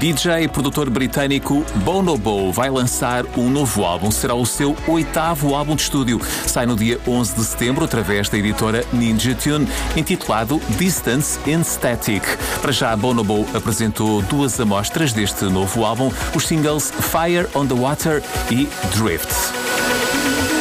DJ e produtor britânico Bonobo vai lançar um novo álbum. Será o seu 8º álbum de estúdio. Sai no dia 11 de setembro através da editora Ninja Tune, intitulado Distance in Static. Para já, Bonobo apresentou 2 amostras deste novo álbum, os singles Fire on the Water e Drift.